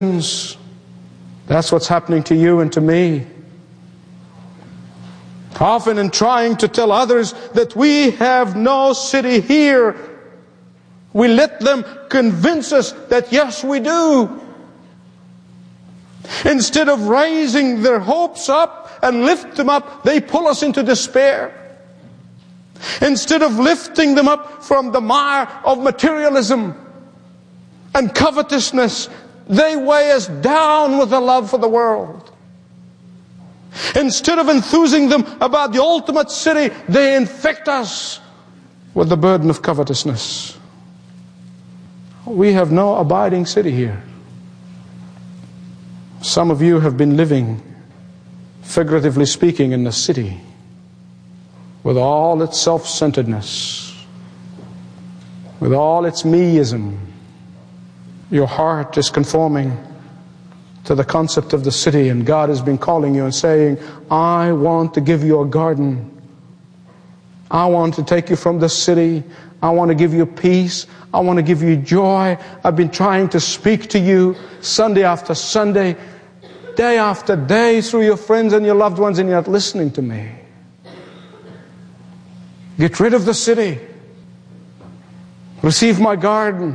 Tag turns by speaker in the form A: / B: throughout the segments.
A: That's what's happening to you and to me. Often in trying to tell others that we have no city here, we let them convince us that yes, we do. Instead of raising their hopes up and lift them up, they pull us into despair. Instead of lifting them up from the mire of materialism and covetousness, they weigh us down with a love for the world. Instead of enthusing them about the ultimate city, they infect us with the burden of covetousness. We have no abiding city here. Some of you have been living, figuratively speaking, in the city with all its self-centeredness, with all its meism. Your heart is conforming to the concept of the city, and God has been calling you and saying, I want to give you a garden. I want to take you from the city. I want to give you peace. I want to give you joy. I've been trying to speak to you Sunday after Sunday, day after day, through your friends and your loved ones, and you're not listening to me. Get rid of the city. Receive my garden.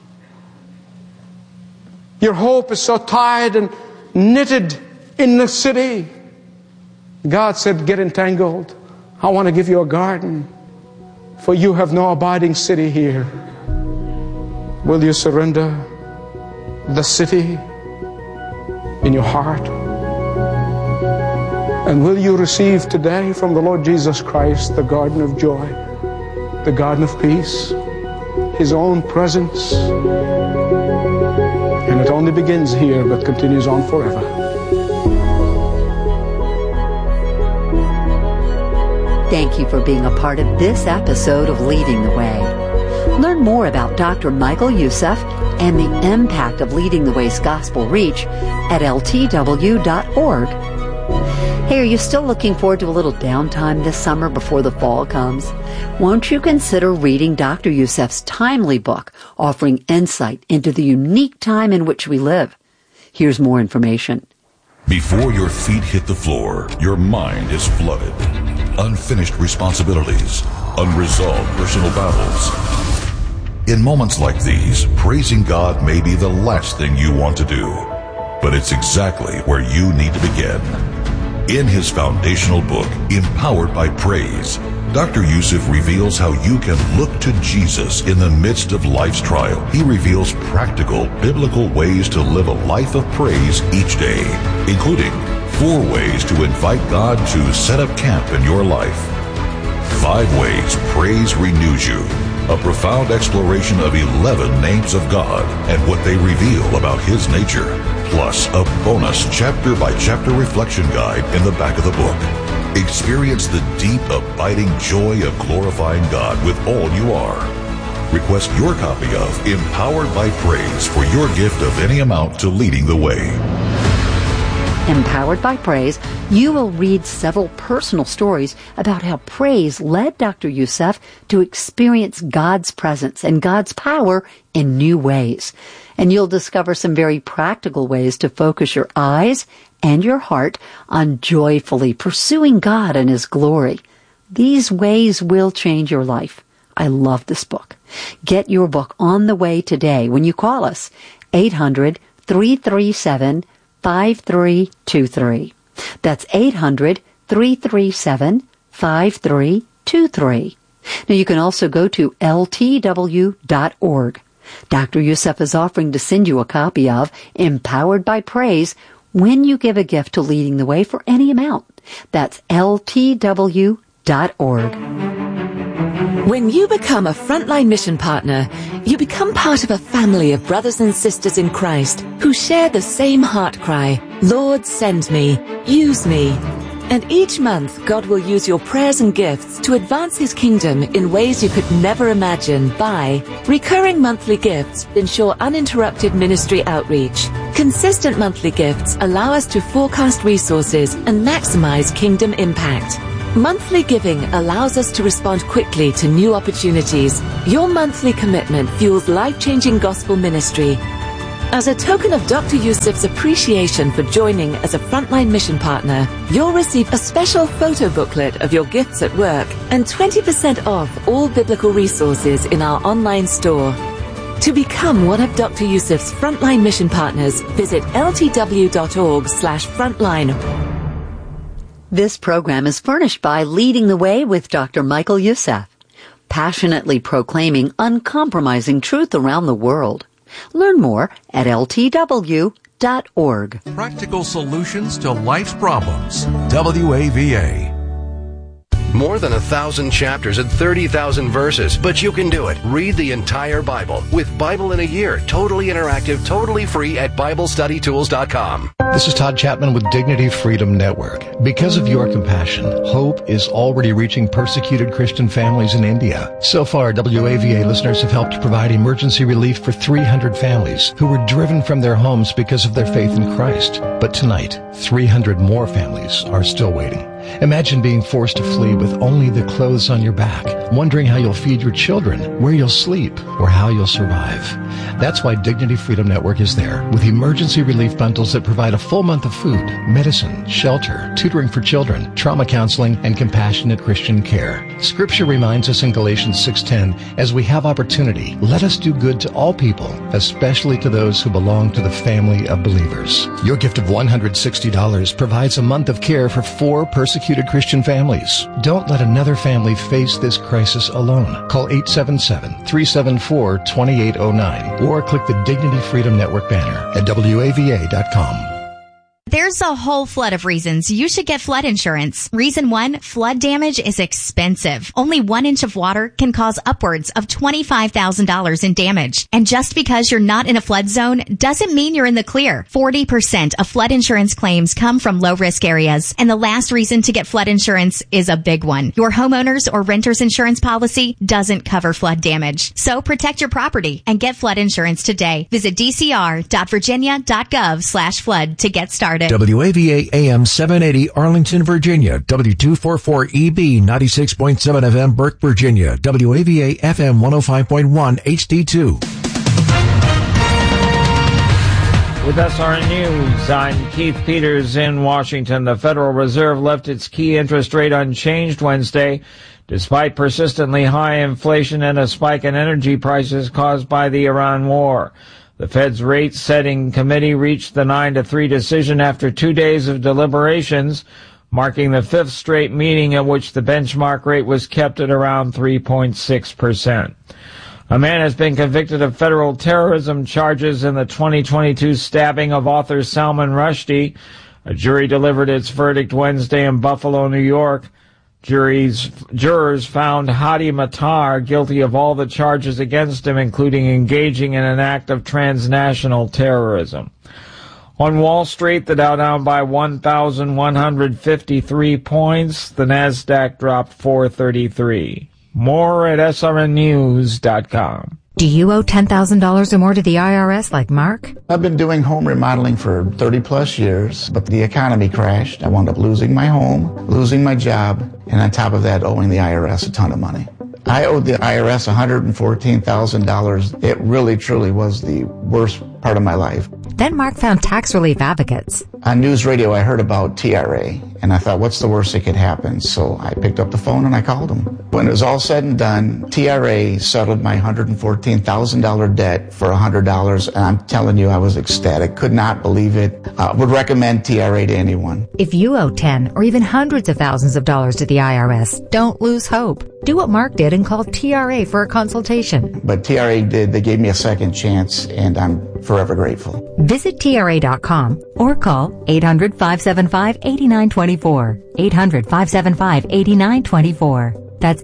A: Your hope is so tied and knitted in the city. God said, get entangled. I want to give you a garden, for you have no abiding city here. Will you surrender the city in your heart? And will you receive today from the Lord Jesus Christ the garden of joy, the garden of peace, His own presence? And it only begins here but continues on forever.
B: Thank you for being a part of this episode of Leading the Way. Learn more about Dr. Michael Youssef and the impact of Leading the Way's gospel reach at ltw.org. Hey, are you still looking forward to a little downtime this summer before the fall comes? Won't you consider reading Dr. Youssef's timely book, offering insight into the unique time in which we live? Here's more information.
C: Before your feet hit the floor, your mind is flooded. Unfinished responsibilities, unresolved personal battles. In moments like these, praising God may be the last thing you want to do, but it's exactly where you need to begin. In his foundational book, Empowered by Praise, Dr. Youssef reveals how you can look to Jesus in the midst of life's trial. He reveals practical, biblical ways to live a life of praise each day, including 4 ways to invite God to set up camp in your life. 5 ways praise renews you. A profound exploration of 11 names of God and what they reveal about His nature. Plus a bonus chapter-by-chapter reflection guide in the back of the book. Experience the deep, abiding joy of glorifying God with all you are. Request your copy of Empowered by Praise for your gift of any amount to Leading the Way.
B: Empowered by Praise, you will read several personal stories about how praise led Dr. Youssef to experience God's presence and God's power in new ways. And you'll discover some very practical ways to focus your eyes and your heart on joyfully pursuing God and His glory. These ways will change your life. I love this book. Get your book on the way today when you call us 800-337-5323. That's 800-337-5323. Now you can also go to ltw.org. Dr. Youssef is offering to send you a copy of Empowered by Praise when you give a gift to Leading the Way for any amount. That's ltw.org.
D: When you become a Frontline Mission Partner, you become part of a family of brothers and sisters in Christ who share the same heart cry, Lord, send me, use me. And each month, God will use your prayers and gifts to advance His kingdom in ways you could never imagine by recurring monthly gifts ensure uninterrupted ministry outreach. Consistent monthly gifts allow us to forecast resources and maximize kingdom impact. Monthly giving allows us to respond quickly to new opportunities. Your monthly commitment fuels life-changing gospel ministry. As a token of Dr. Yusuf's appreciation for joining as a Frontline Mission Partner, you'll receive a special photo booklet of your gifts at work and 20% off all biblical resources in our online store. To become one of Dr. Yusuf's Frontline Mission Partners, visit ltw.org/frontline.
B: This program is furnished by Leading the Way with Dr. Michael Youssef, passionately proclaiming uncompromising truth around the world. Learn more at ltw.org.
E: Practical solutions to life's problems. WAVA.
F: More than 1,000 chapters and 30,000 verses, but you can do it. Read the entire Bible with Bible in a Year, totally interactive, totally free at BibleStudyTools.com.
G: This is Todd Chapman with Dignity Freedom Network. Because of your compassion, hope is already reaching persecuted Christian families in India. So far, WAVA listeners have helped provide emergency relief for 300 families who were driven from their homes because of their faith in Christ. But tonight, 300 more families are still waiting. Imagine being forced to flee with only the clothes on your back, wondering how you'll feed your children, where you'll sleep, or how you'll survive. That's why Dignity Freedom Network is there, with emergency relief bundles that provide a full month of food, medicine, shelter, tutoring for children, trauma counseling, and compassionate Christian care. Scripture reminds us in Galatians 6:10, as we have opportunity, let us do good to all people, especially to those who belong to the family of believers. Your gift of $160 provides a month of care for 4 persecuted Christian families. Don't let another family face this crisis alone. Call 877-374-2809 or click the Dignity Freedom Network banner at WAVA.com.
H: There's a whole flood of reasons you should get flood insurance. Reason 1, flood damage is expensive. Only 1 inch of water can cause upwards of $25,000 in damage. And just because you're not in a flood zone doesn't mean you're in the clear. 40% of flood insurance claims come from low-risk areas. And the last reason to get flood insurance is a big one. Your homeowner's or renter's insurance policy doesn't cover flood damage. So protect your property and get flood insurance today. Visit dcr.virginia.gov/flood to get started.
E: WAVA AM 780 Arlington, Virginia. W244EB 96.7 FM Burke, Virginia. WAVA FM 105.1 HD2.
I: With SRN News, I'm Keith Peters in Washington. The Federal Reserve left its key interest rate unchanged Wednesday, despite persistently high inflation and a spike in energy prices caused by the Iran war. The Fed's rate-setting committee reached the 9-3 decision after 2 days of deliberations, marking the 5th straight meeting at which the benchmark rate was kept at around 3.6%. A man has been convicted of federal terrorism charges in the 2022 stabbing of author Salman Rushdie. A jury delivered its verdict Wednesday in Buffalo, New York. Jurors found Hadi Matar guilty of all the charges against him, including engaging in an act of transnational terrorism. On Wall Street, the Dow down by 1,153 points. The Nasdaq dropped 433. More at srnnews.com.
J: Do you owe $10,000 or more to the IRS like Mark?
K: I've been doing home remodeling for 30 plus years, but the economy crashed. I wound up losing my home, losing my job, and on top of that, owing the IRS a ton of money. I owed the IRS $114,000. It really, truly was the worst part of my life.
J: Then Mark found tax relief advocates.
K: On news radio, I heard about TRA, and I thought, what's the worst that could happen? So I picked up the phone and I called them. When it was all said and done, TRA settled my $114,000 debt for $100, and I'm telling you, I was ecstatic. Could not believe it. Would recommend TRA to anyone.
J: If you owe 10 or even hundreds of thousands of dollars to the IRS, don't lose hope. Do what Mark did and call TRA for a consultation.
K: But TRA did. They gave me a second chance, and I'm forever grateful.
J: Visit TRA.com or call 800-575-8924. 800-575-8924. That's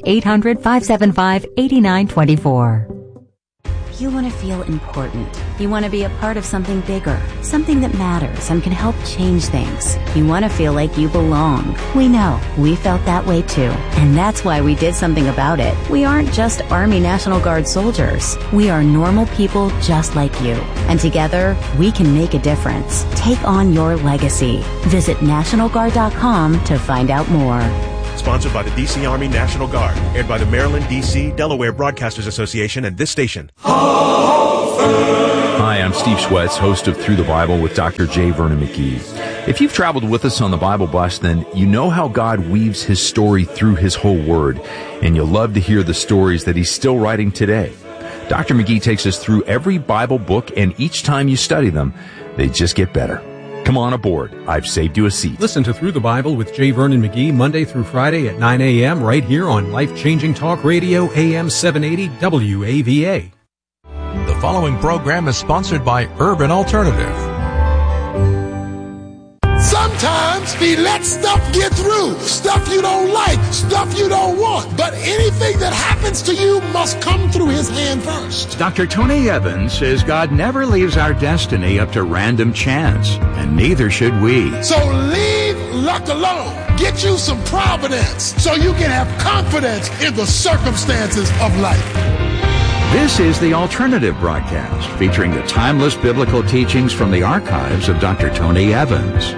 J: 800-575-8924.
L: You want to feel important. You want to be a part of something bigger, something that matters and can help change things. You want to feel like you belong. We know. We felt that way too. And that's why we did something about it. We aren't just Army National Guard soldiers. We are normal people just like you. And together, we can make a difference. Take on your legacy. Visit NationalGuard.com to find out more.
M: Sponsored by the D.C. Army National Guard. Aired by the Maryland, D.C., Delaware Broadcasters Association and this station.
N: Hi, I'm Steve Schwetz, host of Through the Bible with Dr. J. Vernon McGee. If you've traveled with us on the Bible Bus, then you know how God weaves His story through His whole Word, and you'll love to hear the stories that He's still writing today. Dr. McGee takes us through every Bible book, and each time you study them, they just get better. Come on aboard. I've saved you a seat.
O: Listen to Through the Bible with J. Vernon McGee Monday through Friday at 9 a.m. right here on Life-Changing Talk Radio AM 780 WAVA.
E: The following program is sponsored by Urban Alternative.
P: Sometimes we let stuff get through, stuff you don't like, stuff you don't want. But anything that happens to you must come through His hand first.
Q: Dr. Tony Evans says God never leaves our destiny up to random chance, and neither should we.
P: So leave luck alone. Get you some providence so you can have confidence in the circumstances of life.
Q: This is the Alternative Broadcast, featuring the timeless biblical teachings from the archives of Dr. Tony Evans.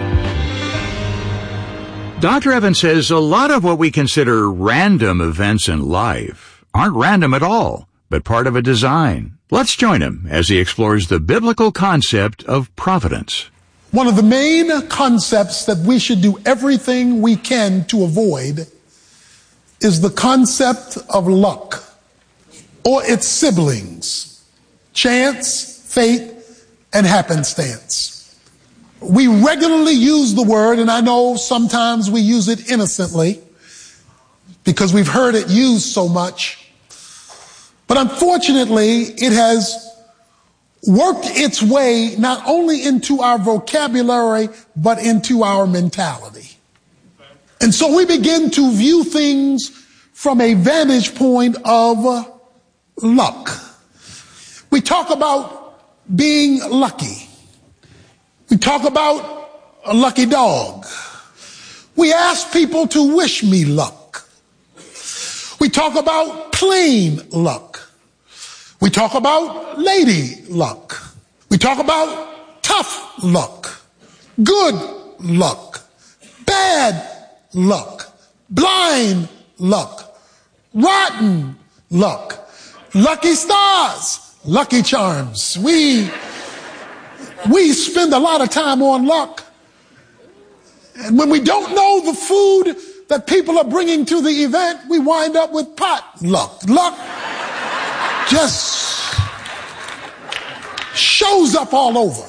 Q: Dr. Evans says a lot of what we consider random events in life aren't random at all, but part of a design. Let's join him as he explores the biblical concept of providence.
P: One of the main concepts that we should do everything we can to avoid is the concept of luck, or its siblings, chance, fate, and happenstance. We regularly use the word, and I know sometimes we use it innocently because we've heard it used so much. But unfortunately, it has worked its way not only into our vocabulary, but into our mentality. And so we begin to view things from a vantage point of luck. We talk about being lucky. We talk about a lucky dog. We ask people to wish me luck. We talk about plain luck. We talk about lady luck. We talk about tough luck, good luck, bad luck, blind luck, rotten luck, lucky stars, lucky charms. We spend a lot of time on luck. And when we don't know the food that people are bringing to the event, we wind up with pot luck. Luck just shows up all over.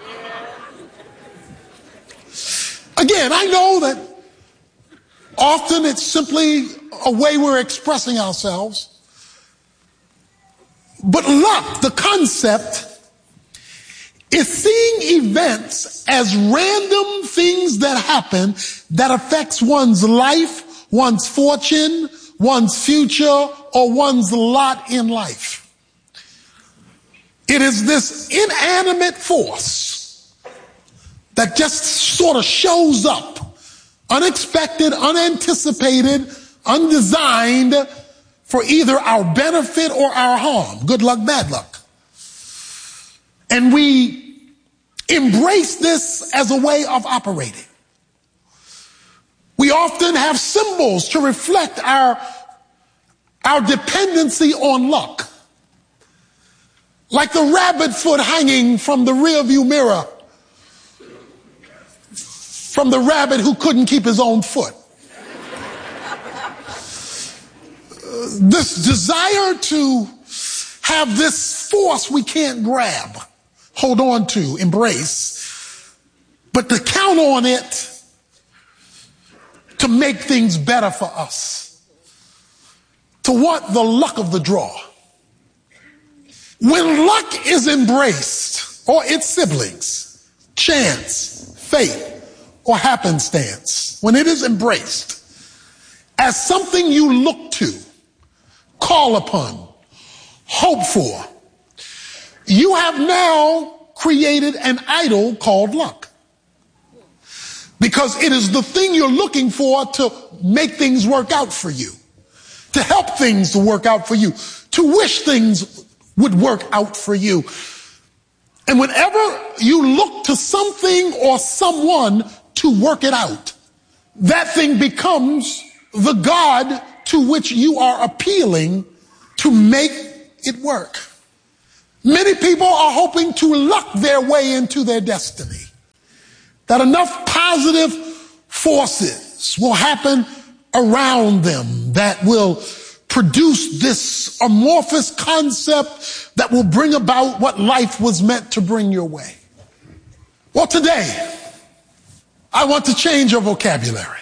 P: Again, I know that often it's simply a way we're expressing ourselves. But luck, the concept, is seeing events as random things that happen that affects one's life, one's fortune, one's future, or one's lot in life. It is this inanimate force that just sort of shows up, unexpected, unanticipated, undesigned, for either our benefit or our harm. Good luck, bad luck. And we embrace this as a way of operating. We often have symbols to reflect our dependency on luck. Like the rabbit foot hanging from the rearview mirror from the rabbit who couldn't keep his own foot. This desire to have this force we can't grab, hold on to, embrace, but to count on it to make things better for us, to want the luck of the draw. When luck is embraced, or its siblings, chance, fate, or happenstance, when it is embraced as something you look to, call upon, hope for, you have now created an idol called luck. Because it is the thing you're looking for to make things work out for you, to help things to work out for you, to wish things would work out for you. And whenever you look to something or someone to work it out, that thing becomes the God to which you are appealing to make it work. Many people are hoping to luck their way into their destiny. That enough positive forces will happen around them that will produce this amorphous concept that will bring about what life was meant to bring your way. Well, today, I want to change your vocabulary.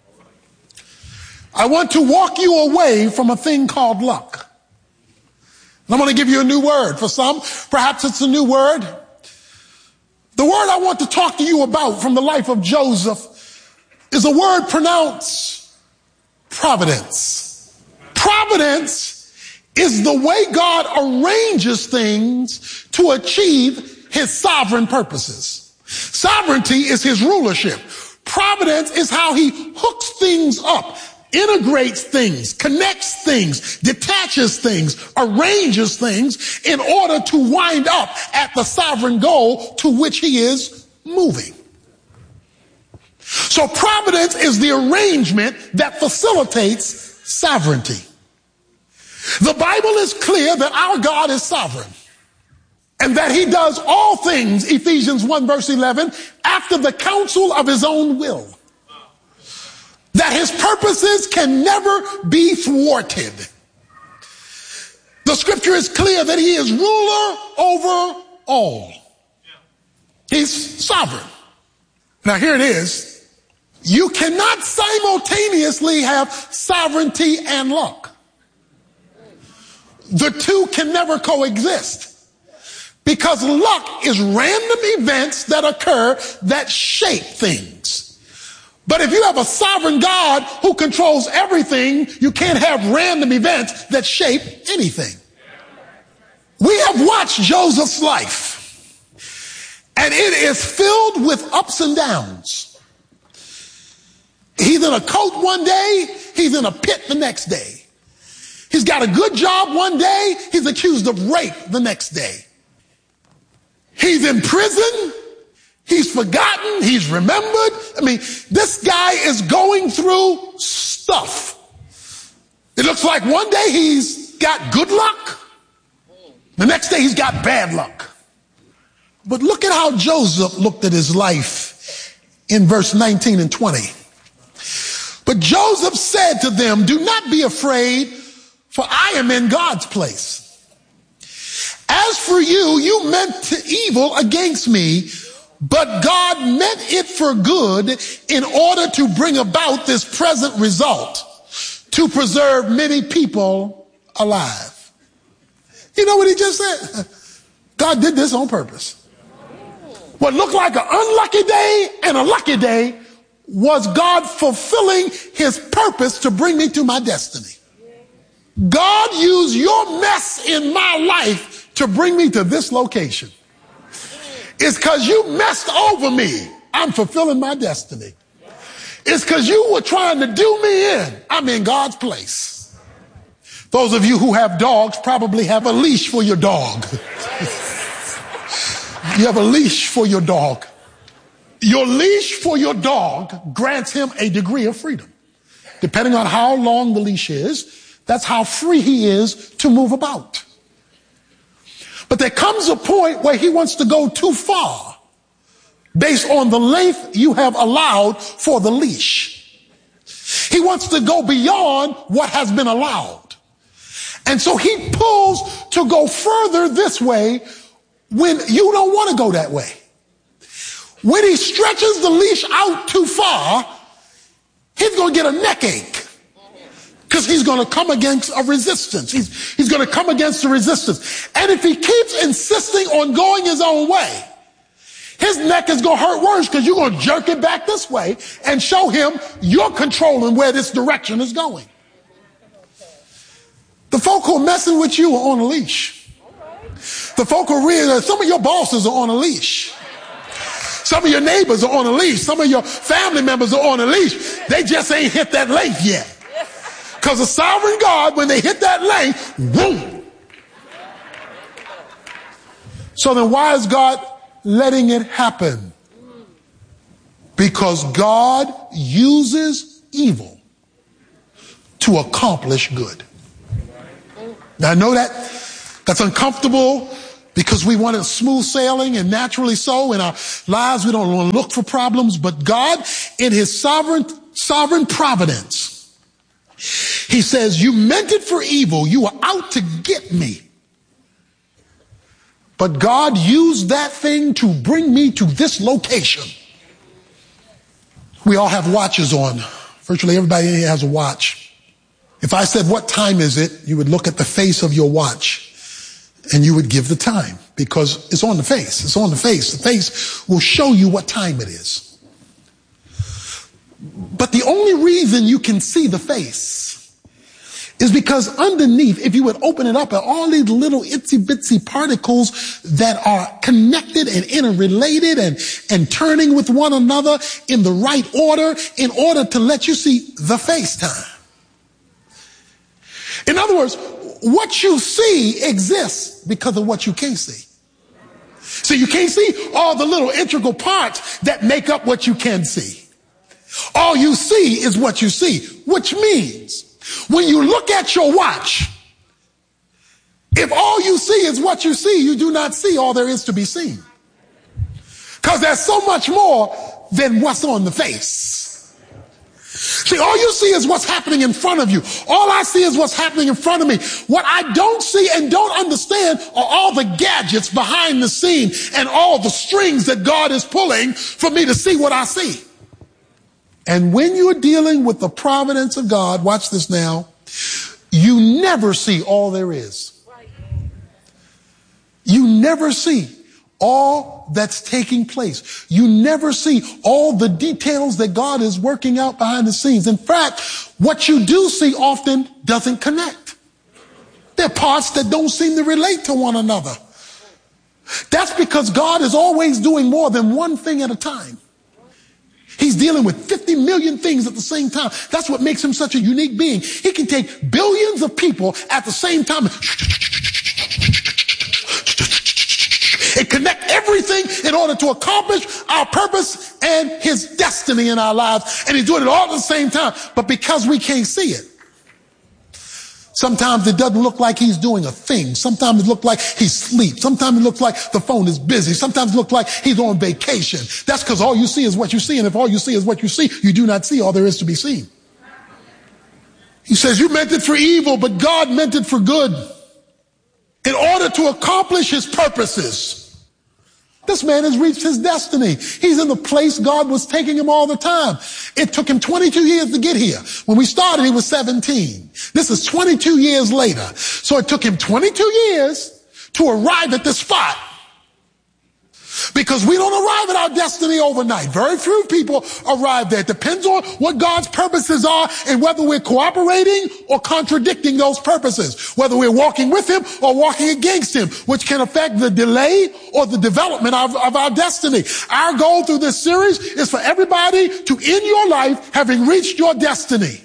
P: I want to walk you away from a thing called luck. And I'm going to give you a new word. For some, perhaps it's a new word. The word I want to talk to you about from the life of Joseph is a word pronounced providence. Providence is the way God arranges things to achieve his sovereign purposes. Sovereignty is his rulership. Providence is how he hooks things up, integrates things, connects things, detaches things, arranges things in order to wind up at the sovereign goal to which he is moving. So providence is the arrangement that facilitates sovereignty. The Bible is clear that our God is sovereign and that he does all things, Ephesians 1 verse 11, after the counsel of his own will. That his purposes can never be thwarted. The scripture is clear that he is ruler over all. He's sovereign. Now here it is. You cannot simultaneously have sovereignty and luck. The two can never coexist. Because luck is random events that occur that shape things. But if you have a sovereign God who controls everything, you can't have random events that shape anything. We have watched Joseph's life, and it is filled with ups and downs. He's in a coat one day, he's in a pit the next day. He's got a good job one day, he's accused of rape the next day. He's in prison, he's forgotten, he's remembered. I mean, this guy is going through stuff. It looks like one day he's got good luck, the next day he's got bad luck. But look at how Joseph looked at his life in verse 19 and 20. But Joseph said to them, "Do not be afraid, for I am in God's place. As for you, you meant to evil against me, but God meant it for good in order to bring about this present result, to preserve many people alive." You know what he just said? God did this on purpose. What looked like an unlucky day and a lucky day was God fulfilling his purpose to bring me to my destiny. God used your mess in my life to bring me to this location. It's because you messed over me, I'm fulfilling my destiny. It's because you were trying to do me in, I'm in God's place. Those of you who have dogs probably have a leash for your dog. You have a leash for your dog. Your leash for your dog grants him a degree of freedom. Depending on how long the leash is, that's how free he is to move about. But there comes a point where he wants to go too far based on the length you have allowed for the leash. He wants to go beyond what has been allowed. And so he pulls to go further this way when you don't want to go that way. When he stretches the leash out too far, he's going to get a neck ache. Because he's going to come against a resistance. He's going to come against a resistance. And if he keeps insisting on going his own way, his neck is going to hurt worse because you're going to jerk it back this way and show him you're controlling where this direction is going. The folk who are messing with you are on a leash. The folk who really, some of your bosses are on a leash. Some of your neighbors are on a leash. Some of your family members are on a leash. They just ain't hit that length yet. Because the sovereign God, when they hit that length, boom. So then why is God letting it happen? Because God uses evil to accomplish good. Now I know that's uncomfortable because we want it smooth sailing, and naturally so. In our lives, we don't want to look for problems. But God, in his sovereign providence, he says, you meant it for evil. You were out to get me. But God used that thing to bring me to this location. We all have watches on. Virtually everybody here has a watch. If I said, what time is it? You would look at the face of your watch and you would give the time, because it's on the face. It's on the face. The face will show you what time it is. But the only reason you can see the face is because underneath, if you would open it up, are all these little itsy bitsy particles that are connected and interrelated and turning with one another in the right order in order to let you see the face time. In other words, what you see exists because of what you can't see. So you can't see all the little integral parts that make up what you can see. All you see is what you see, which means when you look at your watch, if all you see is what you see, you do not see all there is to be seen. Because there's so much more than what's on the face. See, all you see is what's happening in front of you. All I see is what's happening in front of me. What I don't see and don't understand are all the gadgets behind the scene and all the strings that God is pulling for me to see what I see. And when you're dealing with the providence of God, watch this now, you never see all there is. You never see all that's taking place. You never see all the details that God is working out behind the scenes. In fact, what you do see often doesn't connect. There are parts that don't seem to relate to one another. That's because God is always doing more than one thing at a time. He's dealing with 50 million things at the same time. That's what makes him such a unique being. He can take billions of people at the same time and connect everything in order to accomplish our purpose and his destiny in our lives. And he's doing it all at the same time. But because we can't see it, sometimes it doesn't look like he's doing a thing. Sometimes it looks like he's asleep. Sometimes it looks like the phone is busy. Sometimes it looks like he's on vacation. That's because all you see is what you see. And if all you see is what you see, you do not see all there is to be seen. He says, you meant it for evil, but God meant it for good in order to accomplish his purposes. This man has reached his destiny. He's in the place God was taking him all the time. It took him 22 years to get here. When we started, he was 17. This is 22 years later. So it took him 22 years to arrive at this spot. Because we don't arrive at our destiny overnight. Very few people arrive there. It depends on what God's purposes are and whether we're cooperating or contradicting those purposes. Whether we're walking with him or walking against him, which can affect the delay or the development of our destiny. Our goal through this series is for everybody to end your life having reached your destiny.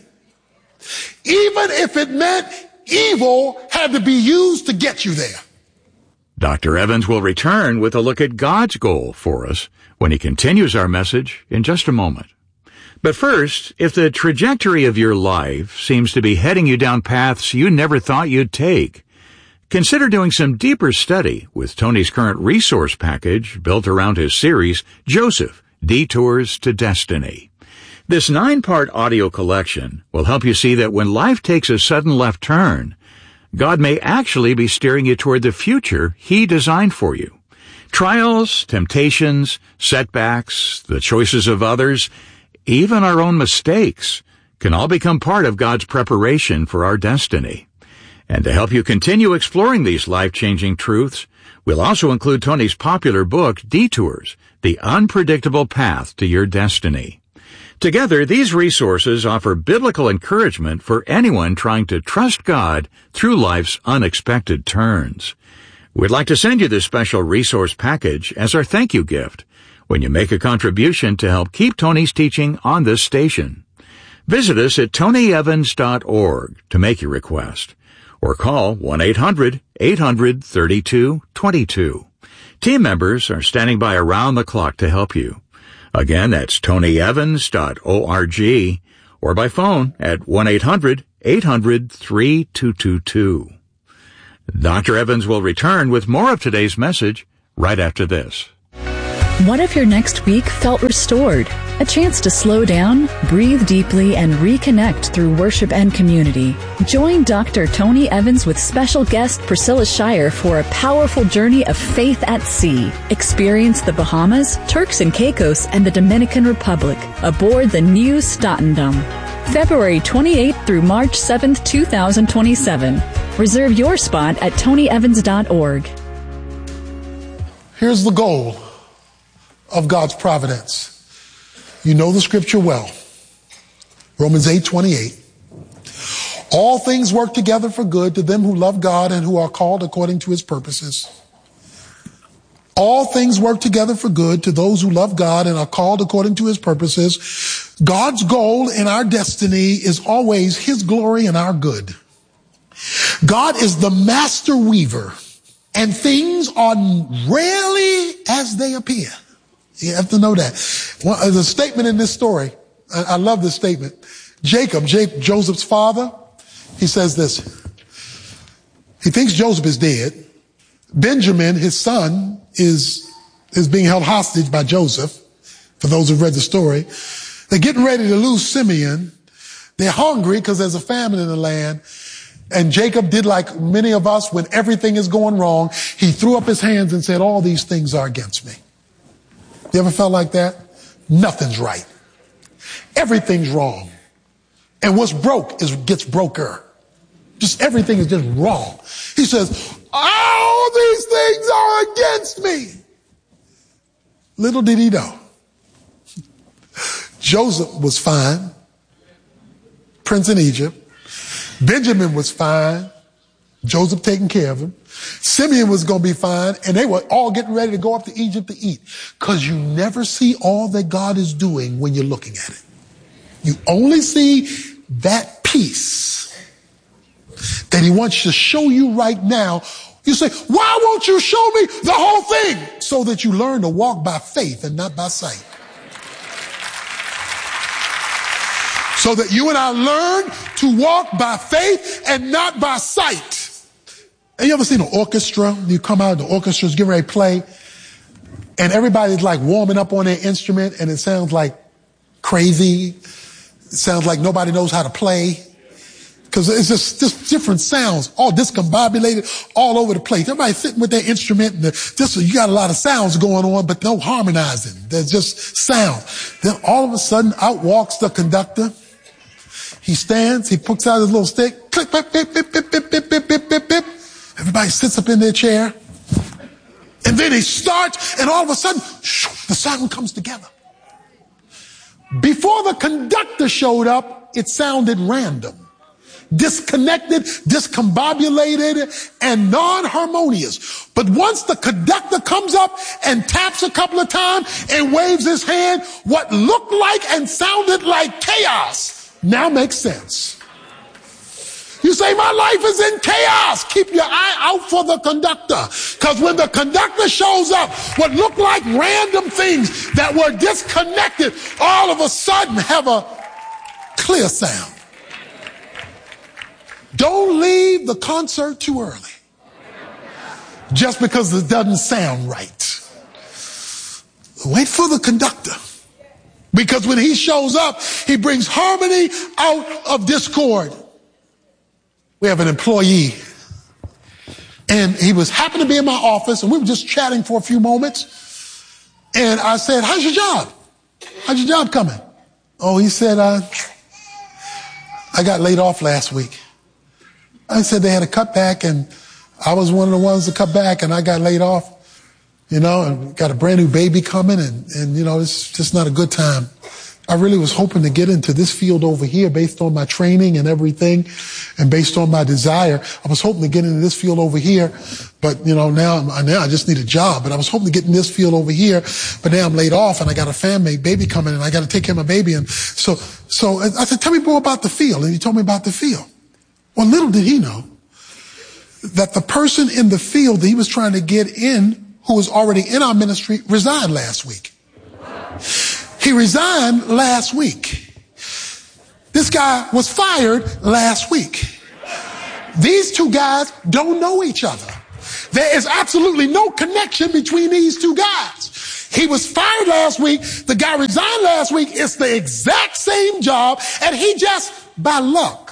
P: Even if it meant evil had to be used to get you there.
Q: Dr. Evans will return with a look at God's goal for us when he continues our message in just a moment. But first, if the trajectory of your life seems to be heading you down paths you never thought you'd take, consider doing some deeper study with Tony's current resource package built around his series, Joseph, Detours to Destiny. This 9-part audio collection will help you see that when life takes a sudden left turn, God may actually be steering you toward the future he designed for you. Trials, temptations, setbacks, the choices of others, even our own mistakes can all become part of God's preparation for our destiny. And to help you continue exploring these life-changing truths, we'll also include Tony's popular book, Detours, The Unpredictable Path to Your Destiny. Together, these resources offer biblical encouragement for anyone trying to trust God through life's unexpected turns. We'd like to send you this special resource package as our thank you gift when you make a contribution to help keep Tony's teaching on this station. Visit us at tonyevans.org to make your request, or call 1-800-800-3222. Team members are standing by around the clock to help you. Again, that's tonyevans.org, or by phone at 1-800-800-3222. Dr. Evans will return with more of today's message right after this.
R: What if your next week felt restored? A chance to slow down, breathe deeply, and reconnect through worship and community. Join Dr. Tony Evans with special guest Priscilla Shirer for a powerful journey of faith at sea. Experience the Bahamas, Turks and Caicos, and the Dominican Republic aboard the New Statendam. February 28th through March 7th, 2027. Reserve your spot at tonyevans.org.
P: Here's the goal of God's providence. You know the scripture well. Romans 8:28. All things work together for good to them who love God and who are called according to his purposes. All things work together for good to those who love God and are called according to his purposes. God's goal in our destiny is always his glory and our good. God is the master weaver, and things are rarely as they appear. You have to know that. Well, there's a statement in this story. I love this statement. Jacob, Joseph's father, he says this. He thinks Joseph is dead. Benjamin, his son, is being held hostage by Joseph. For those who've read the story, they're getting ready to lose Simeon. They're hungry because there's a famine in the land. And Jacob did like many of us when everything is going wrong. He threw up his hands and said, all these things are against me. You ever felt like that? Nothing's right. Everything's wrong. And what's broke gets broker. Just everything is just wrong. He says, all these things are against me. Little did he know. Joseph was fine. Prince in Egypt. Benjamin was fine. Joseph taking care of him. Simeon was going to be fine. And they were all getting ready to go up to Egypt to eat. Because you never see all that God is doing when you're looking at it. You only see that piece that he wants to show you right now. You say, why won't you show me the whole thing? So that you learn to walk by faith and not by sight. So that you and I learn to walk by faith and not by sight. Have you ever seen an orchestra? You come out, the orchestra's getting ready to play, and everybody's like warming up on their instrument, and it sounds like crazy. It sounds like nobody knows how to play. Because it's just different sounds, all discombobulated all over the place. Everybody's sitting with their instrument, and you got a lot of sounds going on, but no harmonizing. There's just sound. Then all of a sudden, out walks the conductor. He stands, he puts out his little stick, click, bip, bip, bip, bip, bip, bip, bip, bip, bip, bip. Everybody sits up in their chair. And then he starts, and all of a sudden, the sound comes together. Before the conductor showed up, it sounded random, disconnected, discombobulated, and non-harmonious. But once the conductor comes up and taps a couple of times and waves his hand, what looked like and sounded like chaos now makes sense. You say, my life is in chaos. Keep your eye out for the conductor. Because when the conductor shows up, what looked like random things that were disconnected, all of a sudden have a clear sound. Don't leave the concert too early. Just because it doesn't sound right. Wait for the conductor. Because when he shows up, he brings harmony out of discord. We have an employee, and he happened to be in my office, and we were just chatting for a few moments. And I said, how's your job? How's your job coming? Oh, he said, I got laid off last week. I said they had a cutback, and I was one of the ones to cut back, and I got laid off. You know, and got a brand new baby coming, and you know, it's just not a good time. I really was hoping to get into this field over here based on my training and everything, and based on my desire. I was hoping to get into this field over here, but you know, now I just need a job. But I was hoping to get in this field over here, but now I'm laid off, and I got a baby coming, and I got to take care of my baby. And so I said, tell me more about the field. And he told me about the field. Well, little did he know that the person in the field that he was trying to get in, who was already in our ministry, resigned last week. He resigned last week. This guy was fired last week. These two guys don't know each other. There is absolutely no connection between these two guys. He was fired last week. The guy resigned last week. It's the exact same job. And he just, by luck,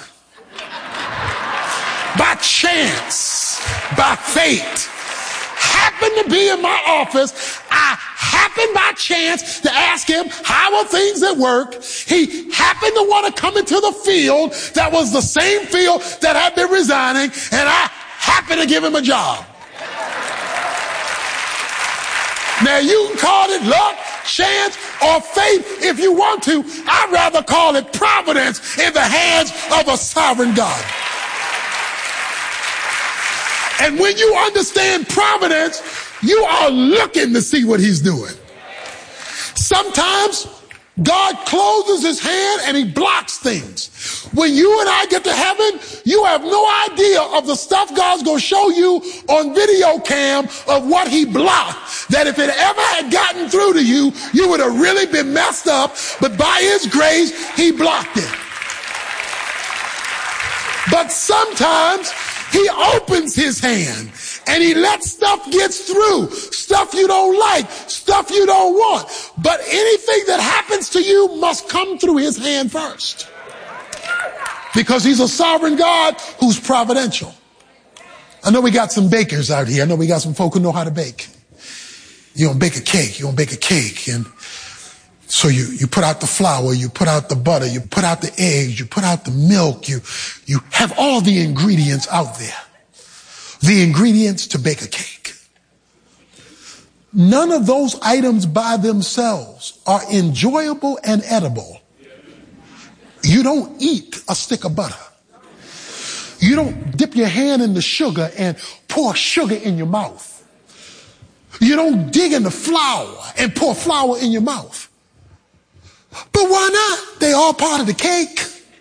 P: by chance, by fate, happened to be in my office. I happened by chance to ask him, how are things at work? He happened to want to come into the field that was the same field that I'd been resigning, and I happened to give him a job. Now you can call it luck, chance, or fate if you want to. I'd rather call it providence in the hands of a sovereign God. And when you understand providence, you are looking to see what he's doing. Sometimes God closes his hand and he blocks things. When you and I get to heaven, you have no idea of the stuff God's going to show you on video cam of what he blocked. That if it ever had gotten through to you, you would have really been messed up. But by his grace, he blocked it. But sometimes he opens his hand and he lets stuff get through, stuff you don't like, stuff you don't want. But anything that happens to you must come through his hand first. Because he's a sovereign God who's providential. I know we got some bakers out here. I know we got some folk who know how to bake. You don't bake a cake. You don't bake a cake. And so you put out the flour, you put out the butter, you put out the eggs, you put out the milk, you have all the ingredients out there. The ingredients to bake a cake. None of those items by themselves are enjoyable and edible. You don't eat a stick of butter. You don't dip your hand in the sugar and pour sugar in your mouth. You don't dig in the flour and pour flour in your mouth. But why not? They all part of the cake.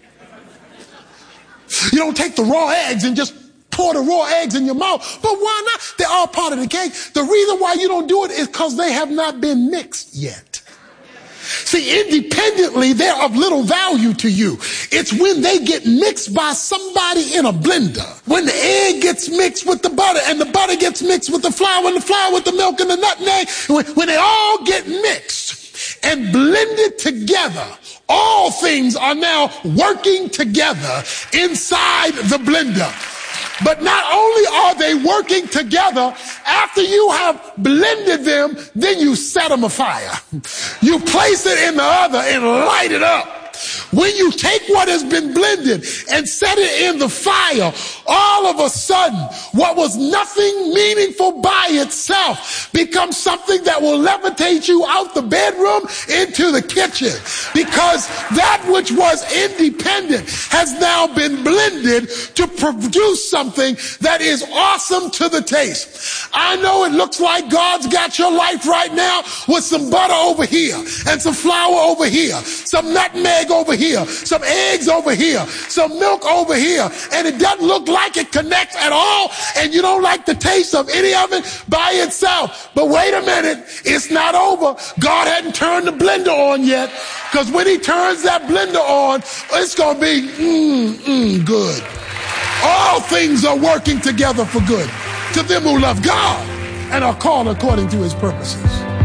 P: You don't take the raw eggs and just pour the raw eggs in your mouth. But why not? They're all part of the cake. The reason why you don't do it is because they have not been mixed yet. See, independently, they're of little value to you. It's when they get mixed by somebody in a blender. When the egg gets mixed with the butter, and the butter gets mixed with the flour, and the flour with the milk and the nutmeg. When they all get mixed and blended together, all things are now working together inside the blender. But not only are they working together, after you have blended them, then you set them afire. You place it in the oven and light it up. When you take what has been blended and set it in the fire, all of a sudden, what was nothing meaningful by itself becomes something that will levitate you out the bedroom into the kitchen. Because that which was independent has now been blended to produce something that is awesome to the taste. I know it looks like God's got your life right now with some butter over here and some flour over here, some nutmeg over here, some eggs over here, some milk over here, and it doesn't look like it connects at all, and you don't like the taste of any of it by itself. But wait a minute, it's not over. God hadn't turned the blender on yet, because when he turns that blender on, it's going to be good. All things are working together for good to them who love God and are called according to his purposes.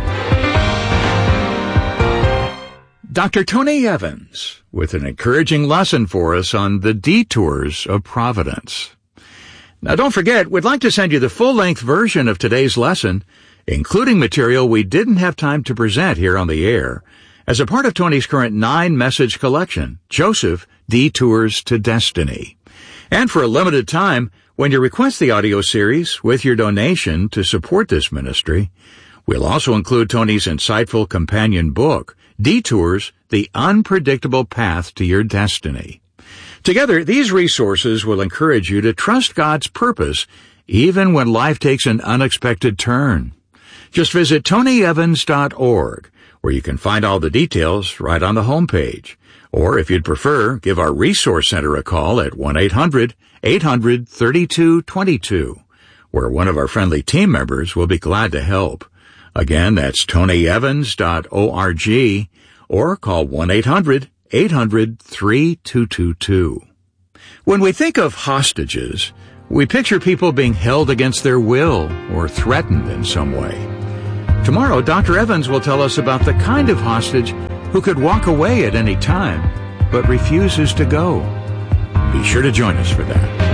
Q: Dr. Tony Evans with an encouraging lesson for us on the detours of providence. Now don't forget, we'd like to send you the full-length version of today's lesson, including material we didn't have time to present here on the air, as a part of Tony's current 9-message collection, Joseph, Detours to Destiny. And for a limited time, when you request the audio series with your donation to support this ministry, we'll also include Tony's insightful companion book, Detours, The Unpredictable Path to Your Destiny. Together, these resources will encourage you to trust God's purpose even when life takes an unexpected turn. Just visit tonyevans.org, where you can find all the details right on the homepage. Or if you'd prefer, give our Resource Center a call at 1-800-800-3222, where one of our friendly team members will be glad to help. Again, that's tonyevans.org, or call 1-800-800-3222. When we think of hostages, we picture people being held against their will or threatened in some way. Tomorrow, Dr. Evans will tell us about the kind of hostage who could walk away at any time, but refuses to go. Be sure to join us for that.